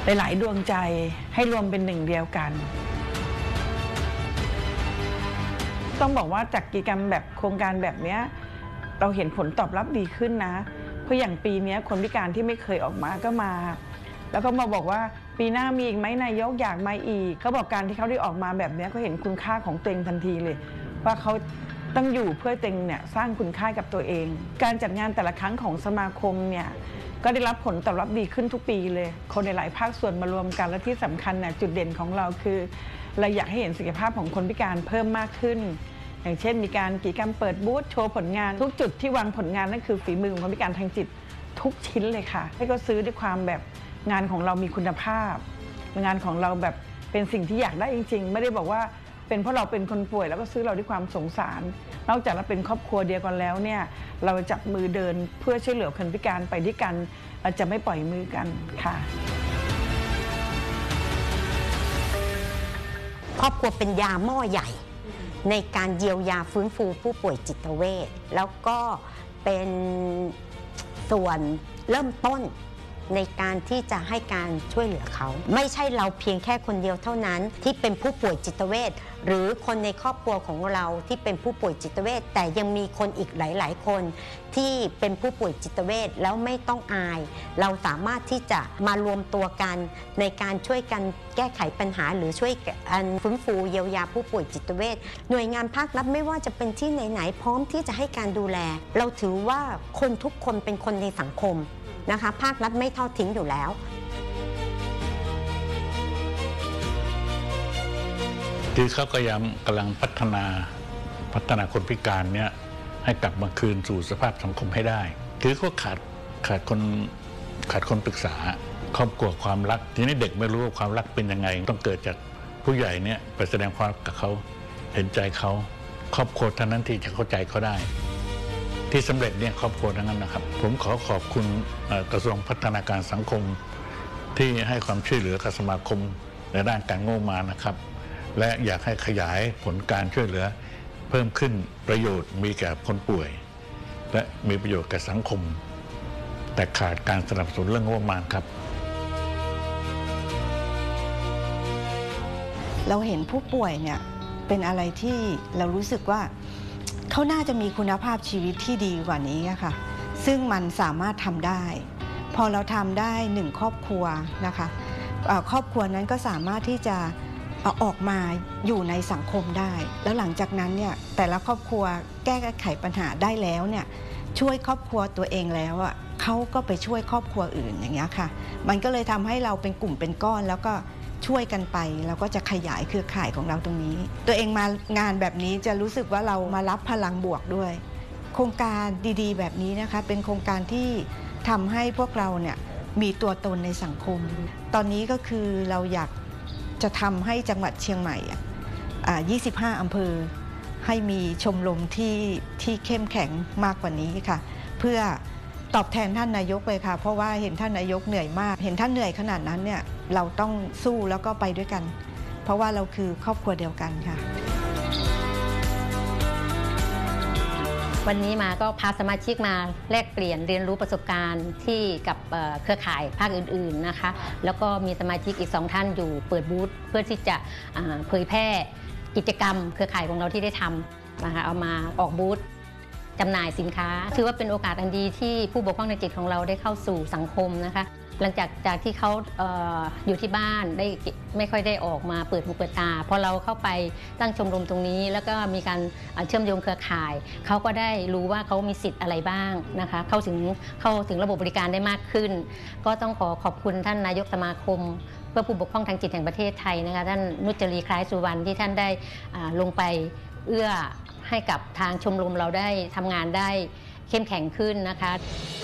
หลายๆดวงใจให้รวมเป็นหนึ่งเดียวกันต้องบอกว่าจากกิจกรรมแบบโครงการแบบนี้เราเห็นผลตอบรับดีขึ้นนะเพราะอย่างปีนี้คนพิการที่ไม่เคยออกมาก็มาแล้วก็มาบอกว่าปีหน้ามีอีกไหมนายกอยากมาอีกเขาบอกการที่เขาได้ออกมาแบบนี้ก็เห็นคุณค่าของตัวเองทันทีเลยว่าเขาต้องอยู่เพื่อตัวเองเนี่ยสร้างคุณค่ากับตัวเองการจัดงานแต่ละครั้งของสมาคมเนี่ยก็ได้รับผลตอบรับดีขึ้นทุกปีเลยคนในหลายภาคส่วนมารวมกันและที่สำคัญเนี่ยจุดเด่นของเราคือเราอยากให้เห็นศักยภาพของคนพิการเพิ่มมากขึ้นอย่างเช่นมีการกิจกรรมเปิดบูธโชว์ผลงานทุกจุดที่วางผลงานนั่นคือฝีมือของคนพิการทางจิตทุกชิ้นเลยค่ะให้เขาซื้อด้วยความแบบงานของเรามีคุณภาพงานของเราแบบเป็นสิ่งที่อยากได้จริงๆไม่ได้บอกว่าเป็นเพราะเราเป็นคนป่วยแล้วก็ซื้อเราด้วยความสงสารนอกจากเราเป็นครอบครัวเดียวกันแล้วเนี่ยเราจับมือเดินเพื่อช่วยเหลือคนพิการไปด้วยกันเราจะไม่ปล่อยมือกันค่ะครอบครัวเป็นยาหม้อใหญ่ในการเยียวยาฟื้นฟูผู้ป่วยจิตเวชแล้วก็เป็นส่วนเริ่มต้นในการที่จะให้การช่วยเหลือเขาไม่ใช่เราเพียงแค่คนเดียวเท่านั้นที่เป็นผู้ป่วยจิตเวชหรือคนในครอบครัวของเราที่เป็นผู้ป่วยจิตเวชแต่ยังมีคนอีกหลายๆคนที่เป็นผู้ป่วยจิตเวชแล้วไม่ต้องอายเราสามารถที่จะมารวมตัวกันในการช่วยกันแก้ไขปัญหาหรือช่วยกันฟื้นฟูเยียวยาผู้ป่วยจิตเวชหน่วยงานภาครัฐไม่ว่าจะเป็นที่ไหนๆพร้อมที่จะให้การดูแลเราถือว่าคนทุกคนเป็นคนในสังคมนะคะภาครัฐไม่ทอดทิ้งอยู่แล้วคือเขาก็กำลังพัฒนาคนพิการเนี่ยให้กลับมาคืนสู่สภาพสังคมให้ได้คือก็ขาดคนปรึกษาครอบครัวความรักทีนี้เด็กไม่รู้ว่าความรักเป็นยังไงต้องเกิดจากผู้ใหญ่เนี่ยไปแสดงความรักกับเขาเห็นใจเขาครอบครัวเท่านั้นที่จะเข้าใจเขาได้ที่สำเร็จเนี่ยครอบครัวทั้งนั้นนะครับผมขอขอบคุณกระทรวงพัฒนาการสังคมที่ให้ความช่วยเหลือกับสมาคมในด้านการงบประมาณนะครับและอยากให้ขยายผลการช่วยเหลือเพิ่มขึ้นประโยชน์มีแก่คนป่วยและมีประโยชน์แก่สังคมแต่ขาดการสนับสนุนเรื่องงบประมาณครับเราเห็นผู้ป่วยเนี่ยเป็นอะไรที่เรารู้สึกว่าเขาน่าจะมีคุณภาพชีวิตที่ดีกว่านี้ค่ะซึ่งมันสามารถทำได้พอเราทำได้1ครอบครัวนะคะครอบครัวนั้นก็สามารถที่จะออกมาอยู่ในสังคมได้แล้วหลังจากนั้นเนี่ยแต่ละครอบครัวแก้ไขปัญหาได้แล้วเนี่ยช่วยครอบครัวตัวเองแล้วอ่ะเขาก็ไปช่วยครอบครัวอื่นอย่างเงี้ยค่ะมันก็เลยทำให้เราเป็นกลุ่มเป็นก้อนแล้วก็ช่วยกันไปเราก็จะขยายเครือข่ายของเราตรงนี้ตัวเองมางานแบบนี้จะรู้สึกว่าเรามารับพลังบวกด้วยโครงการดีๆแบบนี้นะคะเป็นโครงการที่ทำให้พวกเราเนี่ยมีตัวตนในสังคมตอนนี้ก็คือเราอยากจะทำให้จังหวัดเชียงใหม่25 อำเภอให้มีชมรมที่เข้มแข็งมากกว่านี้ค่ะเพื่อตอบแทนท่านนายกเลยค่ะเพราะว่าเห็นท่านนายกเหนื่อยมากเห็นท่านเหนื่อยขนาดนั้นเนี่ยเราต้องสู้แล้วก็ไปด้วยกันเพราะว่าเราคือครอบครัวเดียวกันค่ะวันนี้มาก็พาสมาชิกมาแลกเปลี่ยนเรียนรู้ประสบการณ์ที่กับเครือข่ายภาคอื่นๆนะคะแล้วก็มีสมาชิกอีก2ท่านอยู่เปิดบูธเพื่อที่จะเผยแพร่กิจกรรมเครือข่ายของเราที่ได้ทำนะคะเอามาออกบูธจำหน่ายสินค้าถือว่าเป็นโอกาสอันดีที่ผู้บกพร่องทางจิตของเราได้เข้าสู่สังคมนะคะหลังจากที่เขาอยู่ที่บ้านได้ไม่ค่อยได้ออกมาเปิดหูเปิดตาพอเราเข้าไปตั้งชมรมตรงนี้แล้วก็มีการเชื่อมโยงเครือข่ายเขาก็ได้รู้ว่าเขามีสิทธิ์อะไรบ้างนะคะเข้าถึงระบบบริการได้มากขึ้นก็ต้องขอบคุณท่านนายกสมาคมเพื่อผู้บกพร่องทางจิตแห่งประเทศไทยนะคะท่านนุจรีคล้ายสุวรรณที่ท่านได้ลงไปเอื้อให้กับทางชมรมเราได้ทำงานได้เข้มแข็งขึ้นนะคะ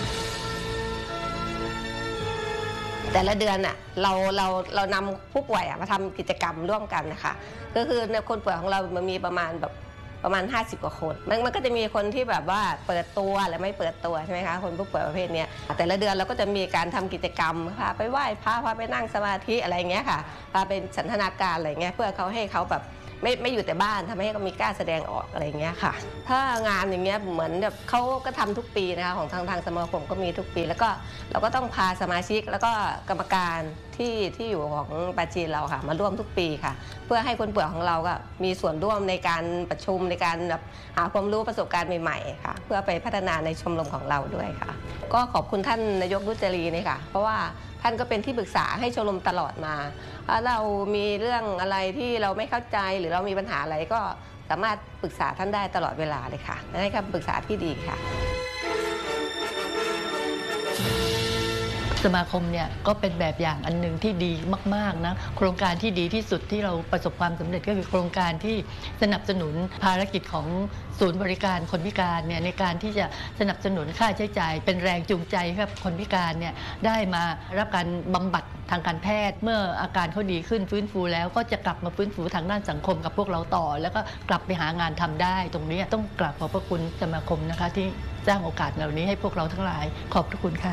แต่ละเดือนอ่ะเรานำผู้ป่วยมาทำกิจกรรมร่วมกันนะคะก็คือในคนป่วยของเรามันมีประมาณ50 กว่าคนมันก็จะมีคนที่แบบว่าเปิดตัวหรือไม่เปิดตัวใช่ไหมคะคนผู้ป่วยประเภทนี้แต่ละเดือนเราก็จะมีการทำกิจกรรมพาไปไหว้พาไปนั่งสมาธิอะไรเงี้ยค่ะพาเป็นสันทนาการอะไรเงี้ยเพื่อให้เขาแบบไม่อยู่แต่บ้านทำให้เขามีกล้าแสดงออกอะไรอย่างเงี้ยค่ะถ้างานอย่างเงี้ยเหมือนแบบเขาก็ทำทุกปีนะคะของทางสมาคมก็มีทุกปีแล้วก็เราก็ต้องพาสมาชิกแล้วก็กรรมการที่อยู่ของปาจีนเราค่ะมาร่วมทุกปีค่ะเพื่อให้คนป่วยของเราก็มีส่วนร่วมในการประชุมในการแบบหาความรู้ประสบการณ์ใหม่ๆค่ะเพื่อไปพัฒนาในชมรมของเราด้วยค่ะก็ขอบคุณท่านนายกนุชจรีนี่ค่ะเพราะว่าท่านก็เป็นที่ปรึกษาให้ชมรมตลอดมาถ้าเรามีเรื่องอะไรที่เราไม่เข้าใจหรือเรามีปัญหาอะไรก็สามารถปรึกษาท่านได้ตลอดเวลาเลยค่ะให้คำปรึกษาที่ดีค่ะสมาคมเนี่ยก็เป็นแบบอย่างอันหนึ่งที่ดีมากๆนะโครงการที่ดีที่สุดที่เราประสบความสำเร็จก็คือโครงการที่สนับสนุนภารกิจของศูนย์บริการคนพิการเนี่ยในการที่จะสนับสนุนค่าใช้จ่ายเป็นแรงจูงใจให้คนพิการเนี่ยได้มารับการบำบัดทางการแพทย์เมื่ออาการเขาดีขึ้นฟื้นฟูแล้วก็จะกลับมาฟื้นฟูทางด้านสังคมกับพวกเราต่อแล้วก็กลับไปหางานทำได้ตรงนี้ต้องกราบขอบพระคุณสมาคมนะคะที่สร้างโอกาสเหล่านี้ให้พวกเราทั้งหลายขอบพระคุณค่ะ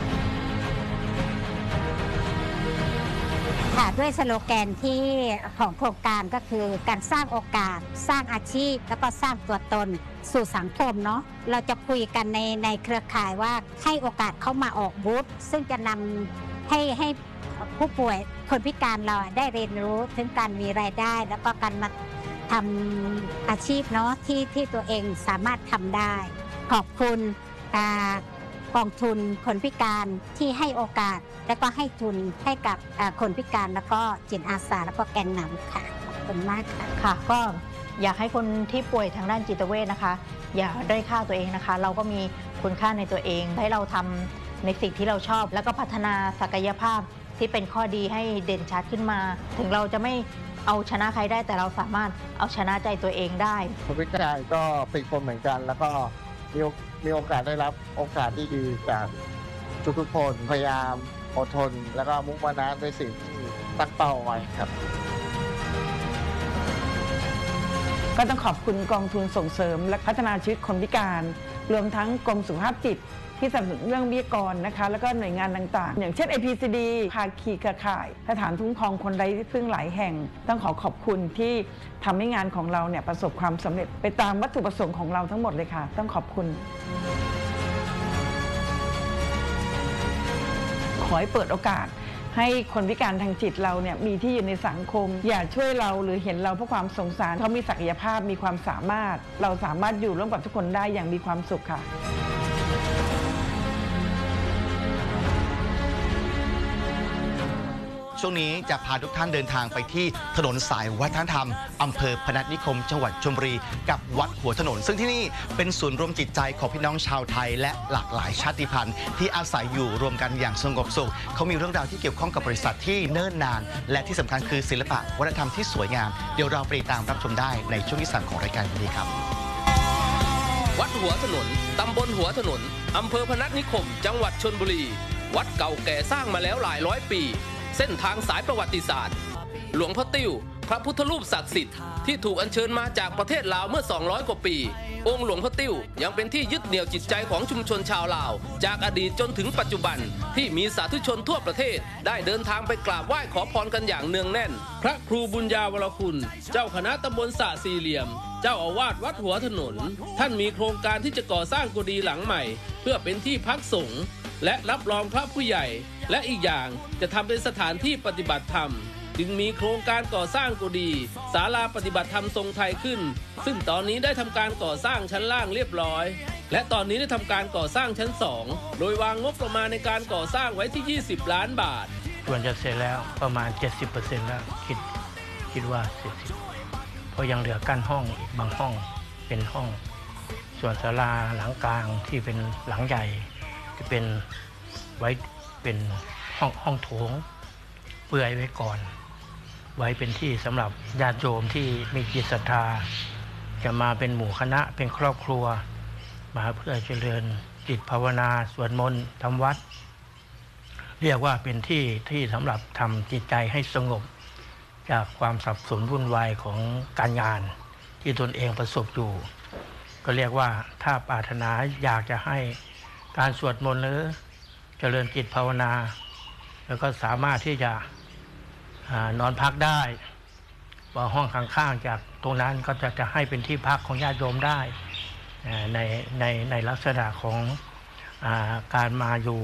ด้วยสโลแกนที่ของโครงการก็คือการสร้างโอกาสสร้างอาชีพแล้วก็สร้างตัวตนสู่สังคมเนาะเราจะคุยกันในเครือข่ายว่าให้โอกาสเข้ามาออกบูธซึ่งจะนำให้ผู้ป่วยคนพิการเราได้เรียนรู้ถึงการมีรายได้แล้วก็การมาทำอาชีพเนาะที่ตัวเองสามารถทำได้ขอบคุณกองทุนคนพิการที่ให้โอกาสและก็ให้ทุนให้กับคนพิการแล้วก็จิตอาสาแล้วก็แกนนำค่ะขอบคุณมากค่ะค่ะก็อยากให้คนที่ป่วยทางด้านจิตเวชนะคะอย่าด้อยค่าตัวเองนะคะเราก็มีคุณค่าในตัวเองให้เราทำในสิ่งที่เราชอบแล้วก็พัฒนาศักยภาพที่เป็นข้อดีให้เด่นชัดขึ้นมาถึงเราจะไม่เอาชนะใครได้แต่เราสามารถเอาชนะใจตัวเองได้คนพิการก็เป็นคนเหมือนกันแล้วก็มีโอกาสได้รับโอกาสที่ดีจากทุกคนพยายามอดทนแล้วก็มุ่งมั่นในสิ่งที่ตั้งเป้าไว้ครับก็ต้องขอบคุณกองทุนส่งเสริมและพัฒนาชีวิตคนพิการรวมทั้งกรมสุขภาพจิตที่สนับสนุนเรื่องวิทยากรนะคะแล้วก็หน่วยงานต่างๆอย่างเช่น APCD ภาคีเครือข่ายสถานคุ้มครองคนไร้ที่พึ่งหลายแห่งต้องขอบคุณที่ทำให้งานของเราเนี่ยประสบความสำเร็จไปตามวัตถุประสงค์ของเราทั้งหมดเลยค่ะต้องขอบคุณขอให้เปิดโอกาสให้คนพิการทางจิตเราเนี่ยมีที่อยู่ในสังคมอย่าช่วยเราหรือเห็นเราเพราะความสงสารเขามีศักยภาพมีความสามารถเราสามารถอยู่ร่วมกับทุกคนได้อย่างมีความสุขค่ะช่วงนี้จะพาทุกท่านเดินทางไปที่ถนนสายวัฒนธรรมอำเภอพนัสนิคมจังหวัดชลบุรีกับวัดหัวถนนซึ่งที่นี่เป็นศูนย์รวมจิตใจของพี่น้องชาวไทยและหลากหลายชาติพันธุ์ที่อาศัยอยู่รวมกันอย่างสงบสุขเขามีเรื่องราวที่เกี่ยวข้องกับบริษัทที่เนิ่นนานและที่สำคัญคือศิลปะวัฒนธรรมที่สวยงามเดี๋ยวเราไปติดตามรับชมได้ในช่วงที่ 3ของรายการนี้ครับวัดหัวถนนตำบลหัวถนนอำเภอพนัสนิคมจังหวัดชลบุรีวัดเก่าแก่สร้างมาแล้วหลายร้อยปีเส้นทางสายประวัติศาสตร์หลวงพ่อติ้วพระพุทธรูปศักดิ์สิทธิ์ที่ถูกอัญเชิญมาจากประเทศลาวเมื่อ200กว่าปีองค์หลวงพ่อติ้วยังเป็นที่ยึดเหนี่ยวจิตใจของชุมชนชาวลาวจากอดีตจนถึงปัจจุบันที่มีสาธุชนทั่วประเทศได้เดินทางไปกราบไหว้ขอพรกันอย่างเนืองแน่นพระครูบุญญาวรคุณเจ้าคณะตำบลสระสี่เหลี่ยมเจ้าอาวาสวัดหัวถนนท่านมีโครงการที่จะก่อสร้างกุฏิหลังใหม่เพื่อเป็นที่พักสงฆ์และรับรองพระผู้ใหญ่และอีกอย่างจะทำเป็นสถานที่ปฏิบัติธรรมจึงมีโครงการก่อสร้างกุฏิศาลาปฏิบัติธรรมทรงไทยขึ้นซึ่งตอนนี้ได้ทำการก่อสร้างชั้นล่างเรียบร้อยและตอนนี้ได้ทำการก่อสร้างชั้น2โดยวางงบประมาณในการก่อสร้างไว้ที่20 ล้านบาทส่วนจะเสร็จแล้วประมาณ 70% แล้วคิดว่าเสร็จเพราะยังเหลือกั้นห้องอีกบางห้องเป็นห้องส่วนศาลาหลังกลางที่เป็นหลังใหญ่จะเป็นไว้เป็นห้องโถงเปื่อยไว้ก่อนไว้เป็นที่สำหรับญาติโยมที่มีจิตศรัทธาจะมาเป็นหมู่คณะเป็นครอบครัวมาเพื่อเจริญจิตภาวนาสวดมนต์ทำวัดเรียกว่าเป็นที่สำหรับทำจิตใจให้สงบจากความสับสนวุ่นวายของการงานที่ตนเองประสบอยู่ก็เรียกว่าถ้าปรารถนาอยากจะให้การสวดมนต์หรือเจริญจิตภาวนาแล้วก็สามารถที่จะนอนพักได้ว่าห้องข้างๆจากตรงนั้นก็จะให้เป็นที่พักของญาติโยมได้ในลักษณะของการมาอยู่